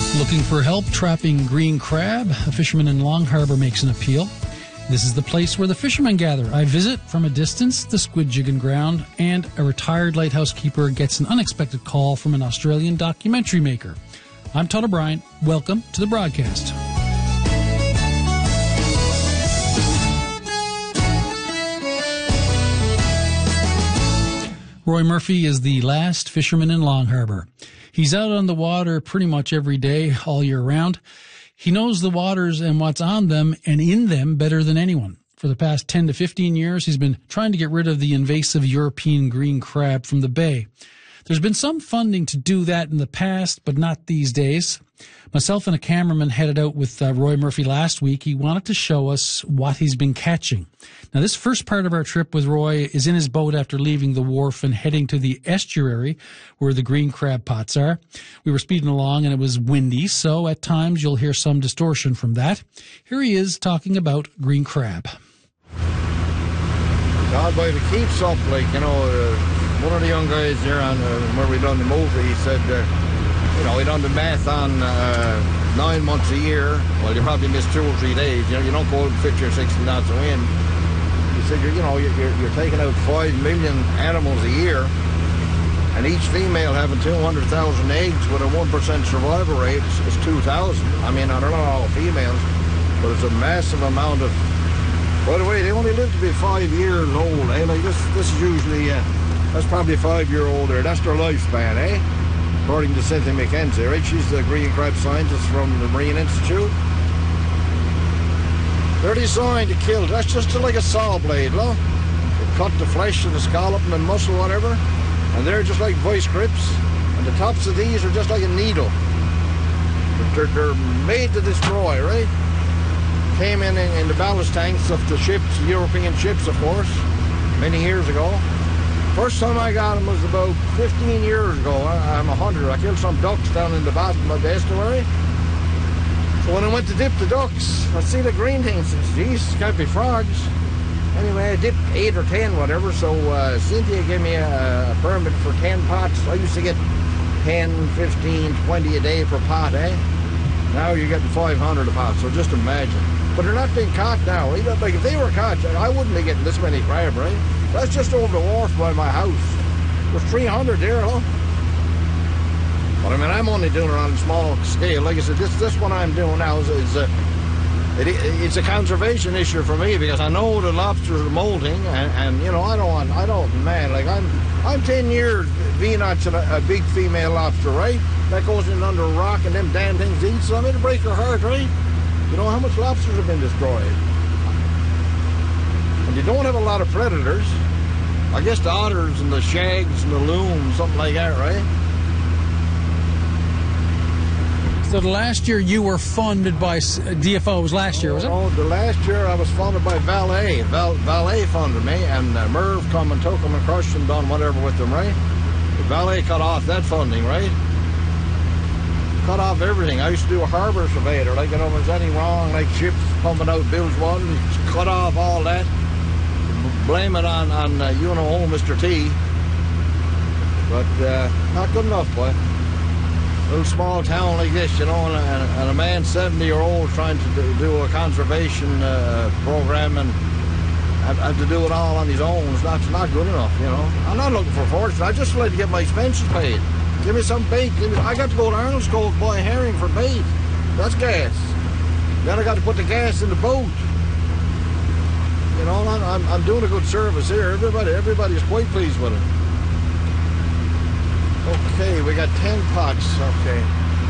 Looking for help trapping green crab? A fisherman in Long Harbour makes an appeal. This is the place where the fishermen gather. I visit from a distance the squid jigging ground, and a retired lighthouse keeper gets an unexpected call from an Australian documentary maker. I'm Todd O'Brien. Welcome to the broadcast. Roy Murphy is the last fisherman in Long Harbour. He's out on the water pretty much every day, all year round. He knows the waters and what's on them and in them better than anyone. For the past 10 to 15 years, he's been trying to get rid of the invasive European green crab from the bay. There's been some funding to do that in the past, but not these days. Myself and a cameraman headed out with Roy Murphy last week. He wanted to show us what he's been catching. Now, this first part of our trip with Roy is in his boat after leaving the wharf and heading to the estuary where the green crab pots are. We were speeding along and it was windy, so at times you'll hear some distortion from that. Here he is talking about green crab. God, by the keeps up, one of the young guys there on where we done the movie, he said, he done the math on 9 months a year. Well, you probably missed 2 or 3 days. You don't go out and 50 or 60 knots of wind. He said, you're taking out 5 million animals a year, and each female having 200,000 eggs with a 1% survival rate is 2,000. I mean, I don't know all females, but it's a massive amount of. By the way, they only live to be 5 years old. This is usually. That's probably a 5-year-old there. That's their lifespan, eh? According to Cynthia McKenzie, right? She's the green crab scientist from the Marine Institute. They're designed to kill. That's just like a saw blade, look. They cut the flesh and the scallop and the muscle, whatever. And they're just like vice grips. And the tops of these are just like a needle. They're made to destroy, right? Came in the ballast tanks of the ships, European ships, of course, many years ago. First time I got them was about 15 years ago. I'm a hunter. I killed some ducks down in the bottom of the estuary. So when I went to dip the ducks, I see the green things. Geez, can't be frogs. Anyway, I dipped 8 or 10, whatever. So Cynthia gave me a permit for 10 pots. I used to get 10, 15, 20 a day per pot, eh? Now you're getting 500 a pot, so just imagine. But they're not being caught now. Like if they were caught, I wouldn't be getting this many crab, right? That's just over the wharf by my house. There's 300 there, huh? But I mean, I'm only doing it on a small scale. Like I said, this one I'm doing now it's a conservation issue for me because I know the lobsters are molting, and I'm 10 years being on a big female lobster, right? That goes in under a rock and them damn things eat, so I mean, to break her heart, right? You know how much lobsters have been destroyed. And you don't have a lot of predators. I guess the otters and the shags and the loons, something like that, right? So the last year you were funded by DFO was last year, was it? Oh, the last year I was funded by Valet. Valet funded me, and Merv come and took them and crushed them, done whatever with them, right? But Valet cut off that funding, right? Cut off everything. I used to do a harbour surveyor, if there's anything wrong, like ships pumping out bilge water, cut off all that. Blame it on Mr. T. But not good enough, boy. Little small town like this, and a man 70-year-old trying to do a conservation program and have to do it all on his own. It's not good enough, I'm not looking for a fortune. I just like to get my expenses paid. Give me some bait. I got to go to Arnold's Cove buy herring for bait. That's gas. Then I got to put the gas in the boat. I'm doing a good service here. Everybody's quite pleased with it. Okay, we got 10 pots. Okay.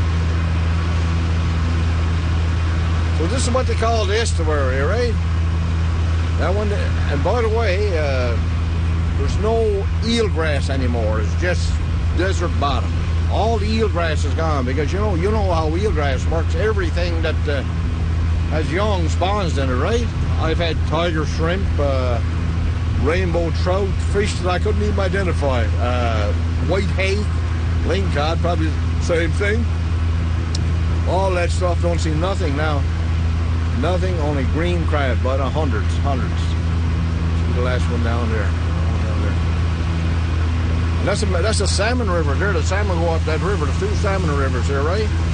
So this is what they call the estuary, right? That one. And by the way, there's no eelgrass anymore. It's just desert bottom. All the eelgrass is gone because you know how eelgrass works. Everything that has young spawns in it, right? I've had tiger shrimp, rainbow trout, fish that I couldn't even identify, white hake, lingcod, probably the same thing. All that stuff, don't see nothing now. Nothing, only green crab, but hundreds. See the last one down there. And that's a salmon river there. The salmon go up that river. There's 2 salmon rivers there, right?